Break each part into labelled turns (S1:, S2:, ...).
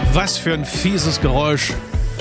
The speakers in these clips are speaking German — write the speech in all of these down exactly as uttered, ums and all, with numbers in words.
S1: Was für ein fieses Geräusch.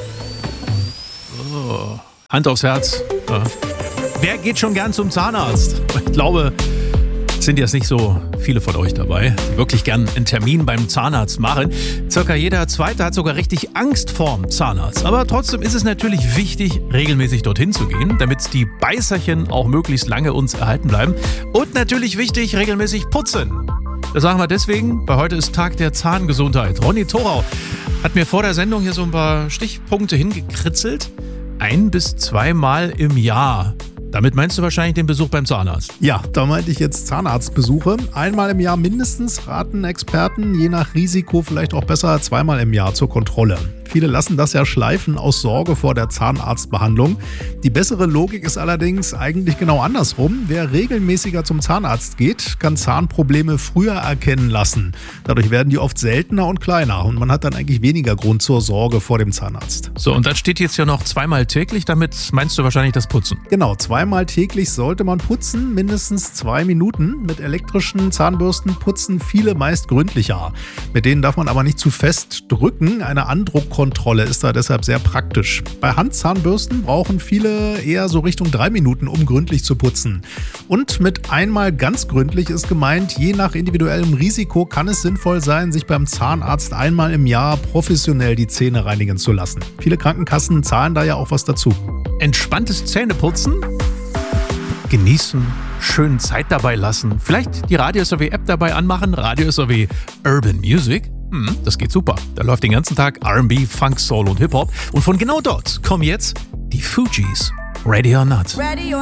S1: Oh. Hand aufs Herz. Ja. Wer geht schon gern zum Zahnarzt? Ich glaube, es sind jetzt nicht so viele von euch dabei, die wirklich gern einen Termin beim Zahnarzt machen. Circa jeder Zweite hat sogar richtig Angst vorm Zahnarzt. Aber trotzdem ist es natürlich wichtig, regelmäßig dorthin zu gehen, damit die Beißerchen auch möglichst lange uns erhalten bleiben. Und natürlich wichtig, regelmäßig putzen. Das sagen wir deswegen, weil heute ist Tag der Zahngesundheit. Ronny Thorau hat mir vor der Sendung hier so ein paar Stichpunkte hingekritzelt. Ein- bis zweimal im Jahr. Damit meinst du wahrscheinlich den Besuch beim Zahnarzt?
S2: Ja, da meinte ich jetzt Zahnarztbesuche. Einmal im Jahr mindestens, raten Experten, je nach Risiko vielleicht auch besser zweimal im Jahr zur Kontrolle. Viele lassen das ja schleifen aus Sorge vor der Zahnarztbehandlung. Die bessere Logik ist allerdings eigentlich genau andersrum. Wer regelmäßiger zum Zahnarzt geht, kann Zahnprobleme früher erkennen lassen. Dadurch werden die oft seltener und kleiner und man hat dann eigentlich weniger Grund zur Sorge vor dem Zahnarzt.
S1: So, und dann steht jetzt ja noch zweimal täglich. Damit meinst du wahrscheinlich das Putzen?
S2: Genau, zweimal täglich sollte man putzen, mindestens zwei Minuten. Mit elektrischen Zahnbürsten putzen viele meist gründlicher. Mit denen darf man aber nicht zu fest drücken. Eine Andruckkontrolle ist da deshalb sehr praktisch. Bei Handzahnbürsten brauchen viele eher so Richtung drei Minuten, um gründlich zu putzen. Und mit einmal ganz gründlich ist gemeint, je nach individuellem Risiko kann es sinnvoll sein, sich beim Zahnarzt einmal im Jahr professionell die Zähne reinigen zu lassen. Viele Krankenkassen zahlen da ja auch was dazu.
S1: Entspanntes Zähneputzen? Genießen, schön Zeit dabei lassen. Vielleicht die Radio S R W App dabei anmachen, Radio S R W Urban Music. Hm, das geht super. Da läuft den ganzen Tag R and B, Funk, Soul und Hip-Hop. Und von genau dort kommen jetzt die Fugees. Ready or Not. Ready or